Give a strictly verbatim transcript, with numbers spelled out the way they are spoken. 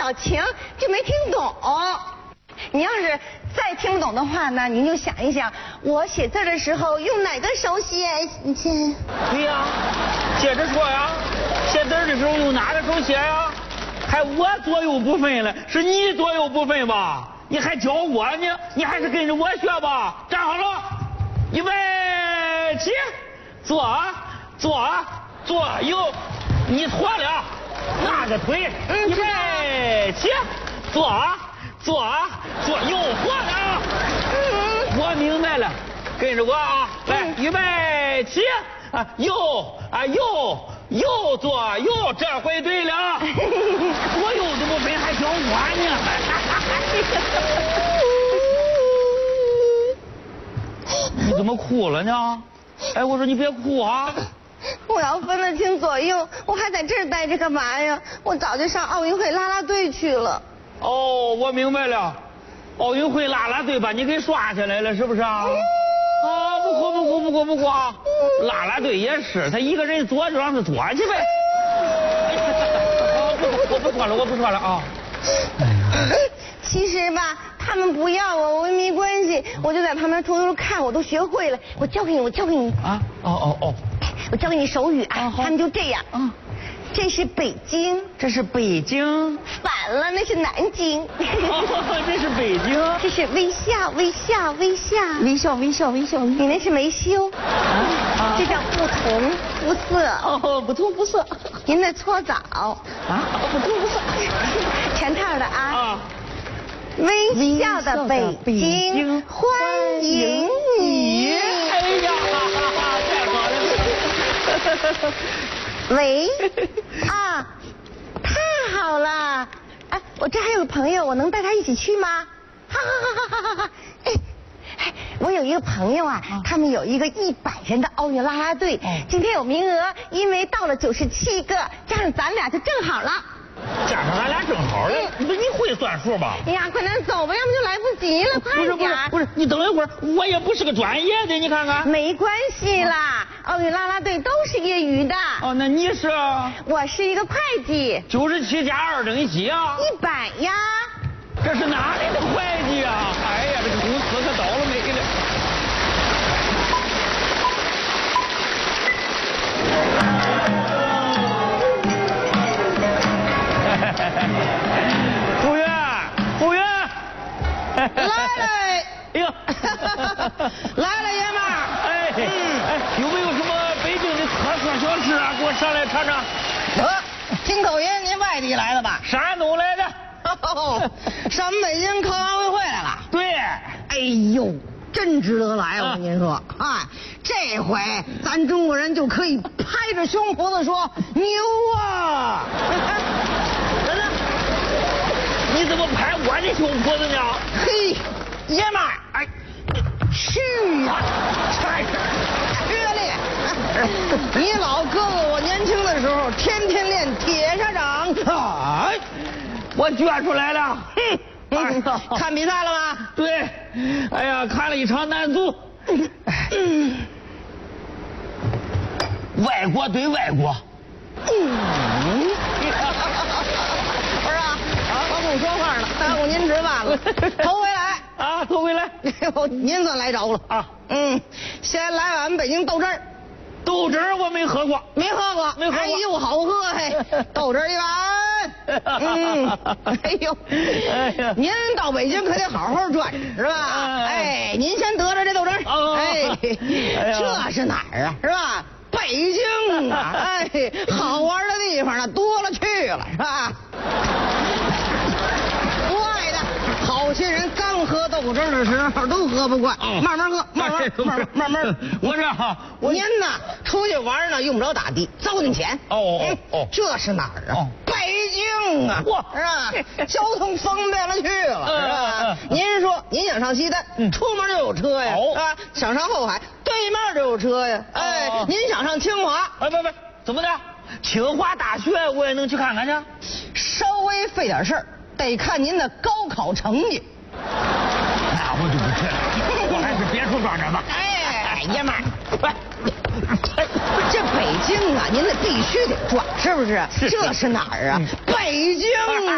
表情就没听懂。你要是再听不懂的话呢，您就想一想，我写字的时候用哪个手写？你先。 对呀，接着说呀，写字的时候用哪个手写呀？还我左右不分了，是你左右不分吧？你还教我呢？你还是跟着我学吧。站好了，预备起，左左左右，你错了，那个腿，预备起，左左左右错了。我明白了，跟着我啊，来，预备起，啊右啊右。右左右，这回对了。我右的部分还教我呢。你怎么哭了呢？哎，我说你别哭啊。 我要分得清左右，我还在这儿待着干嘛呀？我早就上奥运会啦啦队去了。 哦，我明白了，奥运会啦啦队把你给刷下来了，是不是啊？啊，不哭不哭不哭不哭啊！啦啦队也是，他一个人做就让他做去呗。啊，不，我不说了，我不说了啊。 其实吧，他们不要我，我没关系，我就在旁边偷偷看，我都学会了。我教给你，我教给你。 啊，哦哦哦， 我教给你手语啊，他们就这样。 嗯。 这是北京， 这是北京， 反了，那是南京。 哦，这是北京， 这是微笑，微笑，微笑， 微笑，微笑，微笑。 你那是没修，啊，这叫不同肤色。 哦，不同肤色。 您那搓澡啊，不同肤色， 全套的啊。 啊， 微笑的北京，欢迎你。 哎呀，太好了。 喂，啊，太好了！哎，我这还有个朋友，我能带他一起去吗？哈哈哈哈哈哈！哎，哎，我有一个朋友啊，啊他们有一个一百人的奥运啦啦队，哦、今天有名额，因为到了九十七个，加上咱俩就正好了。 加上咱俩正好了，不是你会算数吧？ 哎呀，快点走吧，要不就来不及了，快点！ 不是不是，你等一会儿，我也不是个专业的，你看看。 没关系啦，奥运啦啦队都是业余的。 哦，那你是？ 我是一个会计。 九十七加二等于几啊？ 一百呀。 这是哪里的会计啊？哎呀，这个公司可倒了霉了。服务员，服务员， 来了， 哎呦， 来了，爷们儿， 哎，嗯，哎，有没有什么北京的特色小吃啊？给我上来尝尝。 得，听口音，您外地来的吧？ 山东来的。 哦，上北京看奥运会来了。 对。 哎呦，真值得来！我跟您说，啊，这回咱中国人就可以拍着胸脯子说牛啊！ 真的？你怎么拍我的胸脯子呢？ 嘿，爷们儿，哎，去呀！差事热烈！你老哥哥我年轻的时候天天练铁砂掌， 哎，我撅出来了。 哼。嗯，看比赛了吗？ 对，哎呀，看了一场男足。嗯，外国对外国。 嗯，不是啊，我不说话了，耽误您值班了。头回来啊，头回来， 您算来着了啊。嗯，先来碗北京豆汁儿。 豆汁儿我没喝过， 没喝过， 没喝过。 哎呦，好喝嘿！豆汁儿一碗。嗯，哎呦，哎呀，您到北京可得好好转是吧？哎，您先得着这豆汁儿。哎，这是哪儿啊？是吧？北京啊！哎，好玩的地方呢多了去了，是吧？国外的好些人刚喝豆汁儿的时候都喝不惯，慢慢喝，慢慢慢慢慢慢。 我这哈， 您呢出去玩呢用不着打的，糟践钱。 哦哦哦， 这是哪儿啊？北京啊，是吧？交通方便了去了，是吧？您说您想上西单，出门就有车呀，啊，想上后海，对面就有车呀。哎，您想上清华， 哎不不，怎么的？清华大学我也能去看看去？ 稍微费点事儿，得看您的高考成绩。 那我就不去了，我还是别处转转吧。 哎，爷们儿，这北京啊，您得必须得转，是不是？这是哪儿啊？北京。